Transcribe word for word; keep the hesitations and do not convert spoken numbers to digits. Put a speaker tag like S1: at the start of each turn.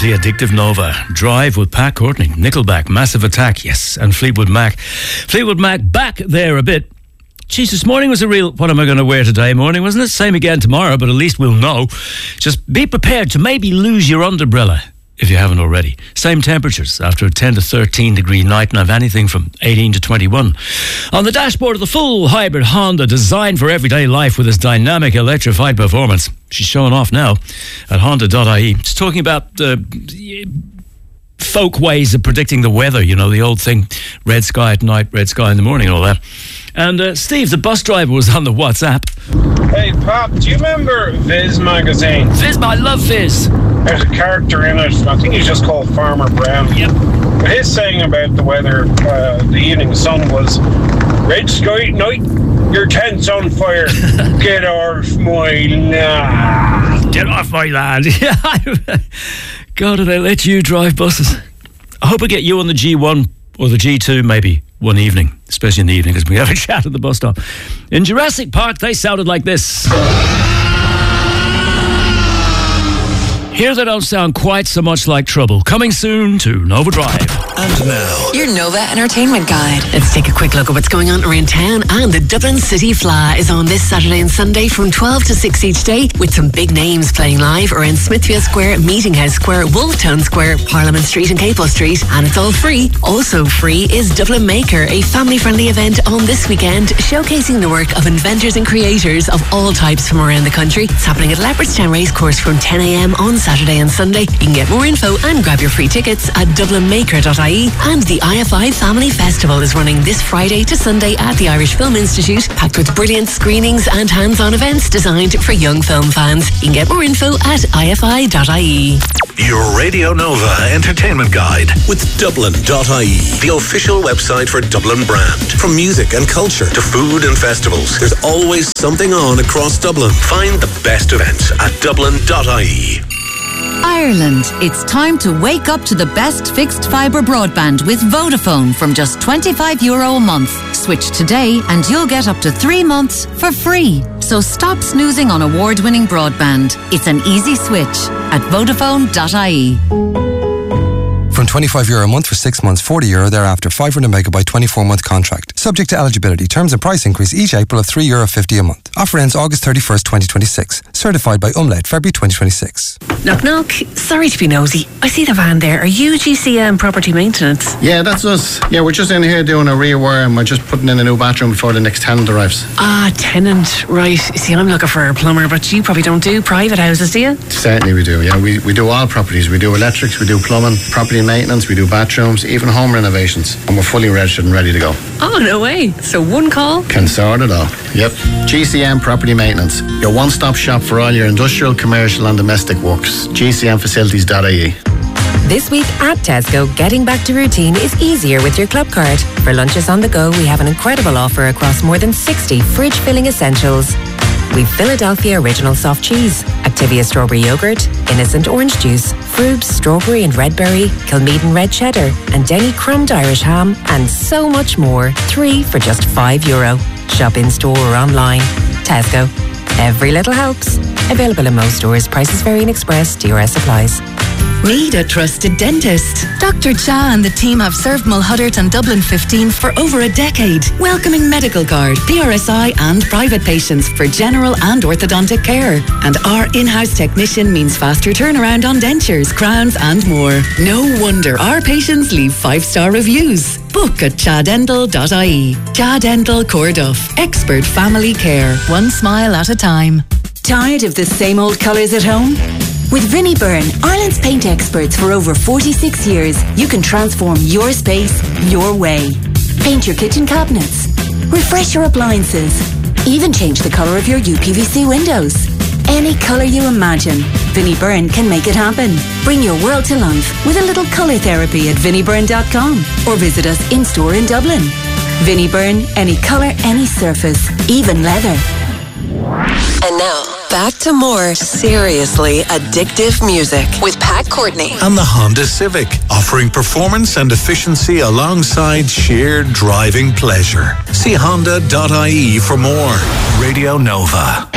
S1: Absolutely addictive Nova. Drive with Pat Courtney, Nickelback, Massive Attack, yes, and Fleetwood Mac. Fleetwood Mac back there a bit. Jeez, this morning was a real, what am I going to wear today morning, wasn't it? Same again tomorrow, but at least we'll know. Just be prepared to maybe lose your underbrella if you haven't already. Same temperatures after a ten to thirteen degree night, and I've anything from eighteen to twenty-one. On the dashboard of the full hybrid Honda, designed for everyday life with its dynamic electrified performance. She's showing off now at honda dot I E. It's talking about uh, folk ways of predicting the weather, you know, the old thing, red sky at night, red sky in the morning and all that. And uh, Steve, the bus driver, was on the WhatsApp.
S2: Hey, Pop, do you remember Viz magazine?
S1: Viz, I love Viz.
S2: There's a character in it, I think he's just called Farmer Brown.
S1: Yep.
S2: But his saying about the weather, uh, the evening sun was, red sky at night, your tent's on fire. Get off my land.
S1: Get off my land. God, do they let you drive buses? I hope I get you on the G one or the G two maybe one evening, especially in the evening, because we have a chat at the bus stop. In Jurassic Park, they sounded like this. Here they don't sound quite so much like Trouble. Coming soon to Nova Drive.
S3: And now,
S4: your Nova Entertainment Guide. Let's take a quick look at what's going on around town. And the Dublin City Fla is on this Saturday and Sunday from twelve to six each day, with some big names playing live around Smithfield Square, Meeting House Square, Wolftown Square, Parliament Street and Capel Street. And it's all free. Also free is Dublin Maker, a family-friendly event on this weekend, showcasing the work of inventors and creators of all types from around the country. It's happening at Leopardstown Racecourse from ten a.m. on Saturday and Sunday. You can get more info and grab your free tickets at dublin maker dot I E. And the I F I Family Festival is running this Friday to Sunday at the Irish Film Institute, packed with brilliant screenings and hands-on events designed for young film fans. You can get more info at I F I dot I E.
S3: Your Radio Nova Entertainment Guide with dublin dot I E, the official website for Dublin brand. From music and culture to food and festivals, there's always something on across Dublin. Find the best events at dublin dot I E.
S5: Ireland, it's time to wake up to the best fixed fibre broadband with Vodafone from just twenty-five euro a month. Switch today and you'll get up to three months for free. So stop snoozing on award-winning broadband. It's an easy switch at vodafone dot I E.
S6: From twenty-five euro a month for six months, forty euro thereafter, five hundred megabyte twenty-four month contract. Subject to eligibility. Terms and price increase each April of three euro fifty a month. Offer ends August thirty-first, twenty twenty-six. Certified by Umlaut, February twenty twenty-six.
S7: Knock knock. Sorry to be nosy. I see the van there. Are you G C M Property Maintenance?
S8: Yeah, that's us. Yeah, we're just in here doing a rewire and we're just putting in a new bathroom before the next tenant arrives.
S7: Ah, tenant. Right. See, I'm looking for a plumber, but you probably don't do private houses, do you?
S8: Certainly we do, yeah. We, we do all properties. We do electrics, we do plumbing, property maintenance, we do bathrooms, even home renovations. And we're fully registered and ready to go.
S7: Oh, no way. So one call?
S8: Can sort it all. Yep. G C M Property Maintenance. Your one-stop shop for all your industrial, commercial and domestic works. G C M facilities dot I E.
S9: This week at Tesco, getting back to routine is easier with your club card. For lunches on the go, we have an incredible offer across more than sixty fridge-filling essentials. We've Philadelphia Original Soft Cheese, Activia Strawberry Yogurt, Innocent Orange Juice, Frubes Strawberry and Red Berry, Kilmeaden Red Cheddar, and Denny Crumbed Irish Ham, and so much more. Three for just five euro. Shop in store or online. Tesco. Every little helps. Available in most stores. Prices vary in Express. D R S applies.
S10: Need a trusted dentist? Doctor Cha and the team have served Mulhuddart and Dublin fifteen for over a decade, welcoming medical card, P R S I and private patients for general and orthodontic care. And our in-house technician means faster turnaround on dentures, crowns and more. No wonder our patients leave five-star reviews. Book at cha dental dot I E. Cha Dental Corduff. Expert family care. One smile at a time.
S11: Tired of the same old colours at home? With Vinnie Byrne, Ireland's paint experts for over forty-six years, you can transform your space your way. Paint your kitchen cabinets, refresh your appliances, even change the colour of your U P V C windows. Any colour you imagine, Vinnie Byrne can make it happen. Bring your world to life with a little colour therapy at vinnie byrne dot com or visit us in-store in Dublin. Vinnie Byrne, any colour, any surface, even leather.
S4: And now, back to more seriously addictive music with Pat Courtney.
S3: And the Honda Civic, offering performance and efficiency alongside sheer driving pleasure. See honda dot I E for more. Radio Nova.